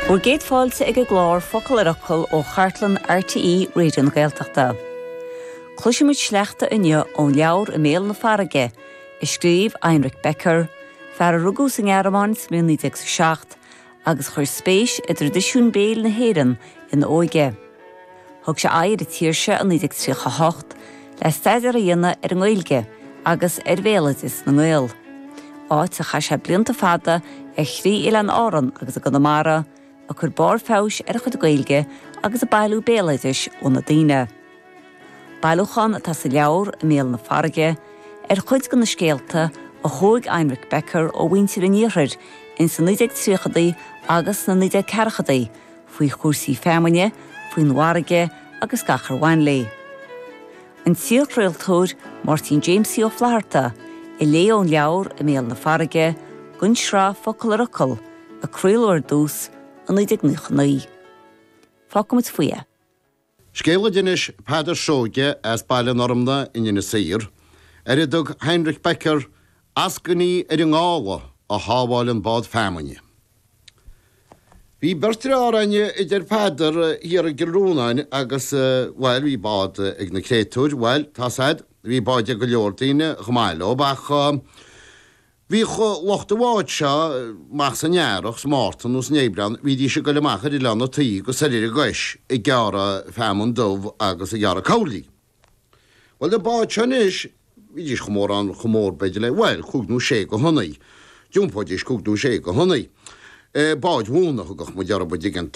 Bhuair géad fáilte ag glár focail arachil ó chartlan RTE réidió na Gaeltachta. Cloisimuid sleachta inne ón leabhar i méal na farraige, i scríb Heinrich Becker, fear a rugú sa ngearmáin 1967, agus chuir spéis i tradiisiún béal na héireann in óige. Thug sé air i tíirse an 1938, le staidir a dhéanana ar an Gaeilge agus ar bhéaladas na Gael. Áit a chaise blianta fada ag chrí Ilan Áran agus a Conamara, a chur bar fás ar a chud Gaeilge agus a bailú béaladas ó na daoine. Bailúchan atá sa leabhar i méal na farraige, ar chuid go na scéalta a thóg Heinrich Becker ó bhaintear an níochar in sa 1930 agus na 1940 faoi chósaí féamaine, faoin mharraige agus gachar bhainlé. An tíochrailtóir Martin James ó Phláirte i lé ón leabhar i méal na farraige, gunn srá focail arachil a craolóir dús an 1999. Fácamid faoia. Scéile dinis Pádar Sóge as bailin ormna in na saoir, dug Heinrich Becker ascaní ar an gála a hábháilin bád féamaine. Bhí bertir áraine idir Pádar hir a gilrúnain agus bhí bád ag na créitúir, tá said, bhí báide go leordaine chumáiló bach bhí lochta bháid seo meach san nearach smártan ús nébran, bhí dí se go le machar i lena taí go salir a gais i geara féamann dómh agus i geara cowlí. Well, de báid senis, bhí dís chumór an chumór beidir le, chugnú sé go honnaí. Dúmpáid is chugnú sé go honnaí. Báid húnach go go dearab a digan